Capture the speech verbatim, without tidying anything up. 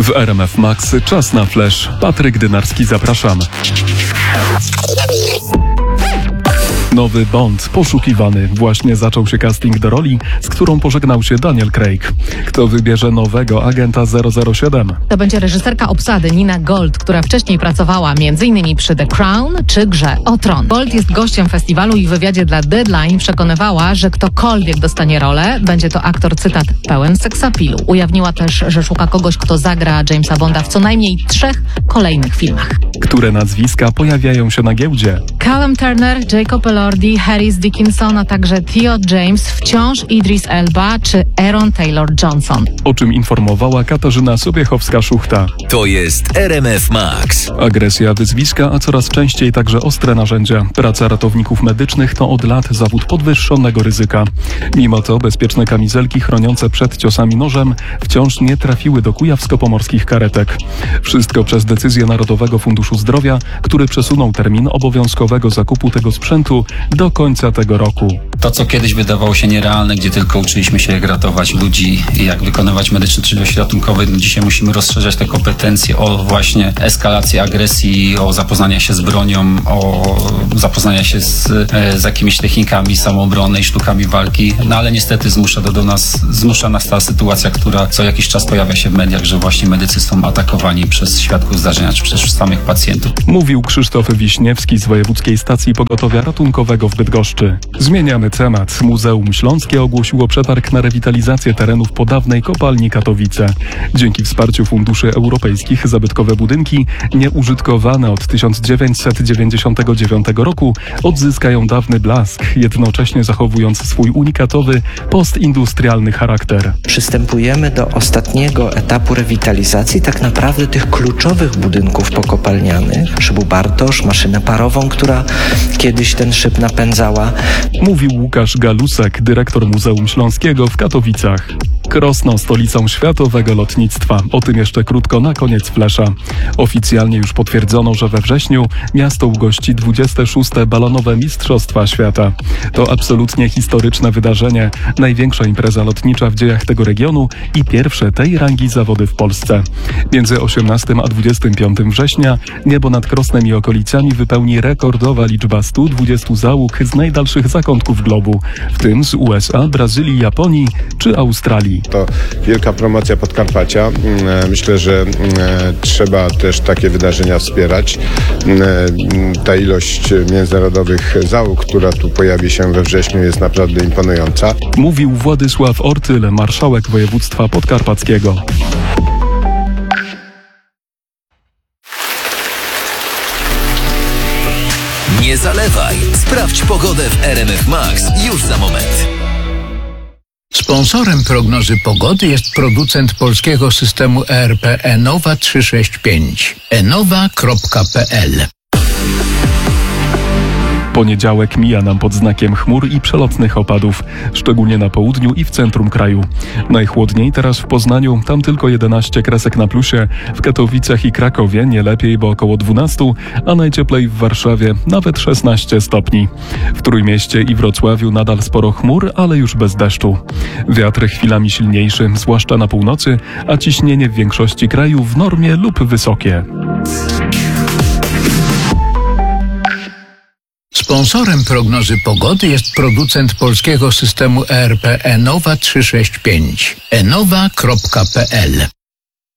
W R M F Max czas na flash. Patryk Dynarski, zapraszam. Nowy Bond, poszukiwany. Właśnie zaczął się casting do roli, z którą pożegnał się Daniel Craig. Kto wybierze nowego agenta zero zero siedem? To będzie reżyserka obsady Nina Gold, która wcześniej pracowała między innymi przy The Crown czy grze o Tron. Gold jest gościem festiwalu i w wywiadzie dla Deadline przekonywała, że ktokolwiek dostanie rolę, będzie to aktor, cytat, pełen seksapilu. Ujawniła też, że szuka kogoś, kto zagra Jamesa Bonda w co najmniej trzech kolejnych filmach. Które nazwiska pojawiają się na giełdzie? Callum Turner, Jacob Elordi, Harris Dickinson, a także Theo James, wciąż Idris Elba czy Aaron Taylor-Johnson. O czym informowała Katarzyna Sobiechowska-Szuchta. To jest R M F Max. Agresja, wyzwiska, a coraz częściej także ostre narzędzia. Praca ratowników medycznych to od lat zawód podwyższonego ryzyka. Mimo to bezpieczne kamizelki chroniące przed ciosami nożem wciąż nie trafiły do kujawsko-pomorskich karetek. Wszystko przez decyzję Narodowego Funduszu Zdrowia, który przesunął termin obowiązkowego zakupu tego sprzętu do końca tego roku. To, co kiedyś wydawało się nierealne, gdzie tylko uczyliśmy się, jak ratować ludzi i jak wykonywać medyczne czynności ratunkowe, no dzisiaj musimy rozszerzać te kompetencje o właśnie eskalację agresji, o zapoznania się z bronią, o zapoznania się z, z jakimiś technikami samoobrony i sztukami walki. No ale niestety zmusza do, do nas, zmusza nas ta sytuacja, która co jakiś czas pojawia się w mediach, że właśnie medycy są atakowani przez świadków zdarzenia, czy przez samych pacjentów. Mówił Krzysztof Wiśniewski z Wojewódzkiej Stacji Pogotowia Ratunkowego w Bydgoszczy. Zmieniamy temat. Muzeum Śląskie ogłosiło przetarg na rewitalizację terenów po dawnej kopalni Katowice. Dzięki wsparciu funduszy europejskich zabytkowe budynki, nieużytkowane od tysiąc dziewięćset dziewięćdziesiątego dziewiątego roku, odzyskają dawny blask, jednocześnie zachowując swój unikatowy, postindustrialny charakter. Przystępujemy do ostatniego etapu rewitalizacji tak naprawdę tych kluczowych budynków pokopalnianych. Szybu Bartosz, maszynę parową, która kiedyś ten szyb napędzała. Mówił Łukasz Galusek, dyrektor Muzeum Śląskiego w Katowicach. Krosno stolicą światowego lotnictwa. O tym jeszcze krótko na koniec flesza. Oficjalnie już potwierdzono, że we wrześniu miasto ugości dwudzieste szóste balonowe Mistrzostwa Świata. To absolutnie historyczne wydarzenie, największa impreza lotnicza w dziejach tego regionu i pierwsze tej rangi zawody w Polsce. Między osiemnastego a dwudziestego piątego września niebo nad Krosnem i okolicami wypełni rekordowa liczba stu dwudziestu załóg z najdalszych zakątków globu, w tym z U S A, Brazylii, Japonii czy Australii. To wielka promocja Podkarpacia. Myślę, że trzeba też takie wydarzenia wspierać. Ta ilość międzynarodowych załóg, która tu pojawi się we wrześniu, jest naprawdę imponująca. Mówił Władysław Ortyl, marszałek województwa podkarpackiego. Nie zalewaj. Sprawdź pogodę w R M F Max już za moment. Sponsorem prognozy pogody jest producent polskiego systemu E R P Enowa trzysta sześćdziesiąt pięć. enowa kropka p l. Poniedziałek mija nam pod znakiem chmur i przelotnych opadów, szczególnie na południu i w centrum kraju. Najchłodniej teraz w Poznaniu, tam tylko jedenaście kresek na plusie, w Katowicach i Krakowie nie lepiej, bo około dwanaście, a najcieplej w Warszawie nawet szesnaście stopni. W Trójmieście i Wrocławiu nadal sporo chmur, ale już bez deszczu. Wiatr chwilami silniejszy, zwłaszcza na północy, a ciśnienie w większości kraju w normie lub wysokie. Sponsorem prognozy pogody jest producent polskiego systemu E R P Enowa trzysta sześćdziesiąt pięć. enowa kropka p l.